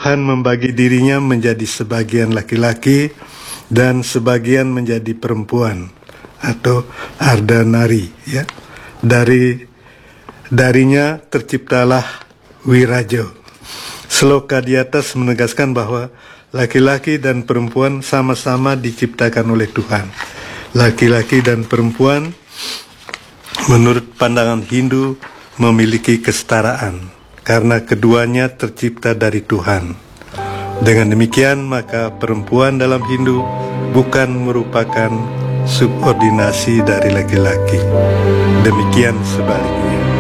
Tuhan membagi dirinya menjadi sebagian laki-laki dan sebagian menjadi perempuan atau Ardanari, ya. Darinya terciptalah Wirajo. Sloka di atas menegaskan bahwa laki-laki dan perempuan sama-sama diciptakan oleh Tuhan. Laki-laki dan perempuan menurut pandangan Hindu memiliki kesetaraan karena keduanya tercipta dari Tuhan. Dengan demikian maka perempuan dalam Hindu bukan merupakan subordinasi dari laki-laki. Demikian sebaliknya.